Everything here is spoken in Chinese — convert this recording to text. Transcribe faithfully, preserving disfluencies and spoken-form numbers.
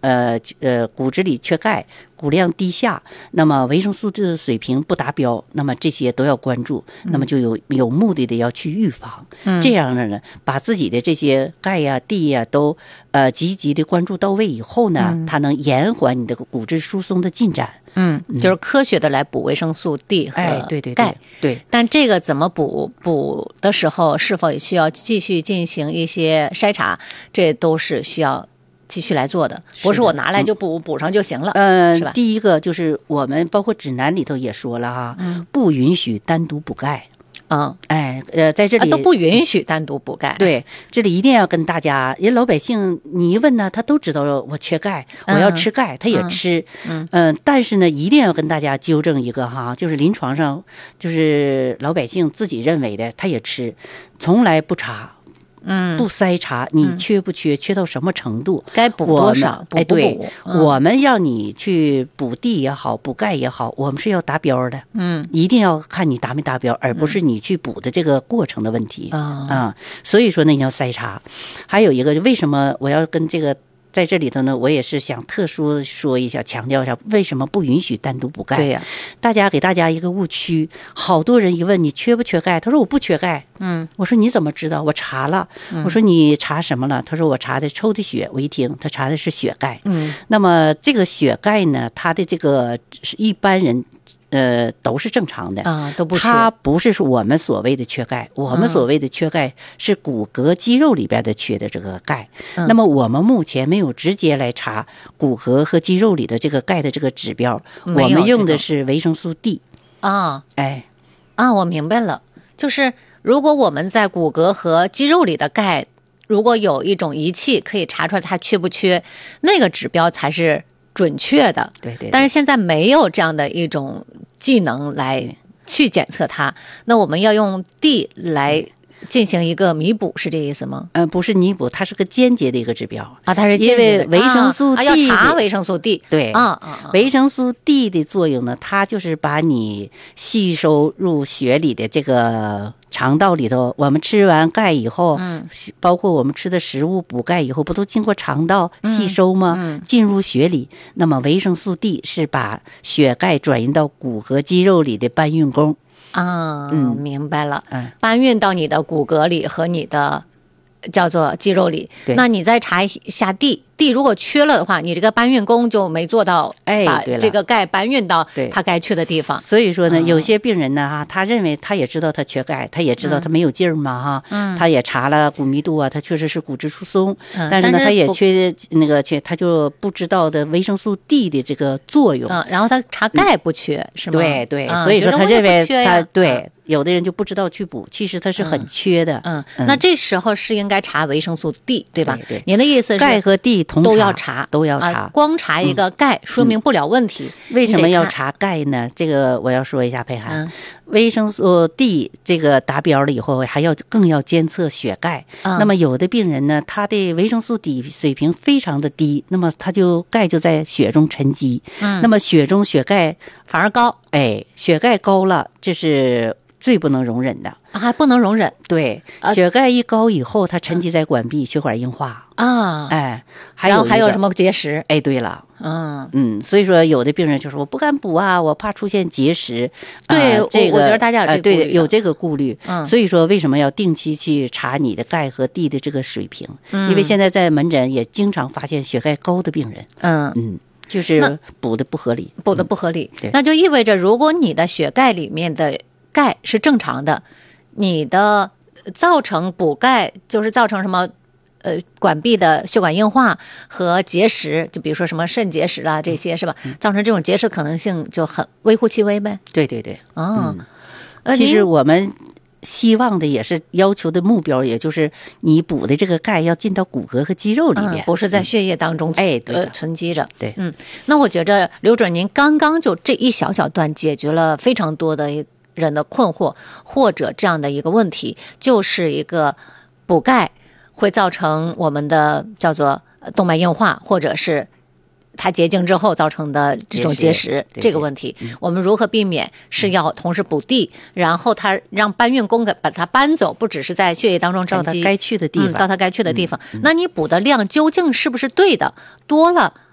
呃呃骨质里缺钙，骨量低下，那么维生素的水平不达标，那么这些都要关注，那么就有有目的的要去预防。嗯、这样的呢，把自己的这些钙呀、D 呀都呃积极的关注到位以后呢，嗯、它能延缓你的骨质疏松的进展。 嗯，就是科学的来补维生素 D 和钙。 哎、对对对对。 但这个怎么补？补的时候是否需要继续进行一些筛查？这都是需要继续来做的，不是我拿来就补、嗯、补上就行了。 嗯， 是吧？ 第一个就是我们包括指南里头也说了哈，嗯、不允许单独补钙。 嗯， 哎，呃，在这里、 啊、都不允许单独补钙。 对，这里一定要跟大家，人老百姓你一问呢，他都知道我缺钙，我要吃钙，嗯、他也吃。嗯嗯、呃，但是呢，一定要跟大家纠正一个哈，就是临床上就是老百姓自己认为的，他也吃，从来不查。嗯，不筛查你缺不缺，嗯、缺到什么程度， 该补多少，补不补？ 哎，对，嗯、我们让你去补地也好，补钙也好，我们是要达标的。嗯，一定要看你达没达标，而不是你去补的这个过程的问题啊、嗯嗯。所以说呢，你要筛查。还有一个，为什么我要跟这个？在这里头呢，我也是想特殊说一下，强调一下，为什么不允许单独补钙？ 对呀、啊， 大家给大家一个误区，好多人一问你缺不缺钙，他说我不缺钙。嗯，我说你怎么知道？我查了。嗯、我说你查什么了？他说我查的抽的血。我一听，他查的是血钙。嗯，那么这个血钙呢，它的这个是一般人。呃，都是正常的啊，都不缺。 它不是说我们所谓的缺钙，我们所谓的缺钙是骨骼肌肉里边的缺的这个钙。嗯、那么我们目前没有直接来查骨骼和肌肉里的这个钙的这个指标，我们用的是维生素 D 啊。 哎， 啊，我明白了，就是如果我们在骨骼和肌肉里的钙，如果有一种仪器可以查出来它缺不缺，那个指标才是准确的。 对 对, 对。 但是现在没有这样的一种技能来去检测它，那我们要用 D 来进行一个弥补，是这意思吗？ 嗯、呃，不是弥补，它是个间接的一个指标啊，它是因为维生素 D、 啊啊、要查维生素 D。 对啊啊， 维生素 D 的作用呢，它就是把你吸收入血里的这个肠道里头，我们吃完钙以后，嗯，包括我们吃的食物补钙以后，不都经过肠道吸收吗？嗯，嗯进入血里。那么维生素 D 是把血钙转移到骨骼肌肉里的搬运工。 啊，嗯，明白了。嗯，搬运到你的骨骼里和你的叫做肌肉里。那你再查一下 D，D 如果缺了的话，你这个搬运工就没做到， 哎， 把这个钙搬运到它该去的地方。 所以说呢，有些病人呢，哈，他认为他也知道他缺钙，他也知道他没有劲儿嘛，哈，嗯，他也查了骨密度啊，他确实是骨质疏松，嗯，但是呢，他也缺那个缺，他就不知道的维生素 D 的这个作用。 嗯，然后他查钙不缺，嗯、是吗？ 对对，所以说他认为他对。有的人就不知道去补，其实它是很缺的。 嗯，嗯那这时候是应该查维生素 D， 对吧？ 对对。 您的意思是钙和 D 同都要查， 都要查。 啊、光查一个钙、嗯、说明不了问题。 为什么要查钙呢？这个我要说一下，佩涵。嗯、维生素 D 这个达标了以后，还要更要监测血钙。嗯、那么有的病人呢，他的维生素 D 水平非常的低，那么他就钙就在血中沉积。嗯。那么血中血钙反而高。 哎，血钙高了，这是最不能容忍的啊，还不能容忍。 对，血钙一高以后，它沉积在管壁，血管硬化啊。 哎，还有然后还有什么结石？ 哎，对了， 嗯嗯，所以说有的病人就说我不敢补啊，我怕出现结石。 对， 呃、这个我觉得大家有这个顾虑、 呃、对，有这个顾虑。嗯，所以说为什么要定期去查你的钙和 D 的这个水平？嗯，因为现在在门诊也经常发现血钙高的病人。嗯嗯。就是补的不合理， 补的不合理、 嗯， 那就意味着如果你的血钙里面的钙是正常的，你的造成补钙就是造成什么呃管壁的血管硬化和结石，就比如说什么肾结石啊这些是吧？嗯、造成这种结石可能性就很微乎其微呗。 对对对， 哦， 嗯呃、 其实我们希望的也是要求的目标，也就是你补的这个钙要进到骨骼和肌肉里面， 嗯、不是在血液当中、 嗯、哎对呃存积着。 对， 嗯，那我觉着刘主任您刚刚就这一小小段解决了非常多的人的困惑，或者这样的一个问题，就是一个补钙会造成我们的叫做动脉硬化，或者是它结晶之后造成的这种结石这个问题，我们如何避免？是要同时补地，然后它让搬运工给把它搬走，不只是在血液当中沉积， 到它该去的地方， 嗯、到它该去的地方。嗯嗯、那你补的量究竟是不是对的？多了